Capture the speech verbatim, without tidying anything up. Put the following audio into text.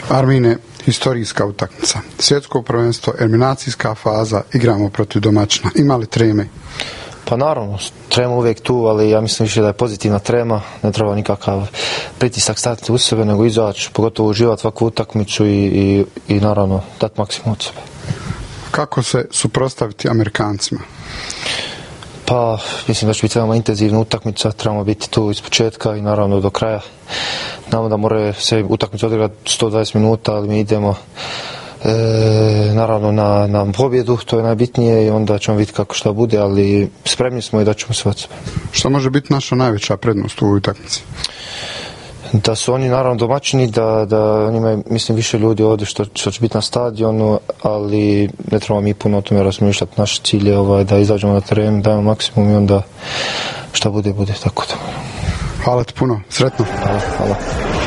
Armine, historijska utakmica. Svjetsko prvenstvo, eliminacijska faza, igramo protiv domaćina. Ima li treme? Pa naravno, trema uvijek tu, ali ja mislim više da je pozitivna trema, ne treba nikakav pritisak staviti u sebe, nego izaći, pogotovo uživati svaku utakmicu i, i, i naravno dati maksimum od sebe. Kako se suprotstaviti Amerikancima? Pa, mislim da će biti veoma intenzivna utakmica, trebamo biti tu iz početka i naravno do kraja. Znamo da mora se utakmica odigrati sto dvadeset minuta, ali mi idemo e, naravno na, na pobjedu, to je najbitnije i onda ćemo vidjeti kako šta bude, ali spremni smo i da ćemo sve od sebe. Što može biti naša najveća prednost u ovoj utakmici? Da su oni naravno domaćini, da, da oni imaju, mislim, više ljudi ovdje što, što će biti na stadionu, ali ne trebamo mi puno o tome razmišljati. Naš cilj je ovaj, da izađemo na teren, dajemo maksimum i onda šta bude, bude tako da. Hvala ti puno, sretno. Hvala, hvala.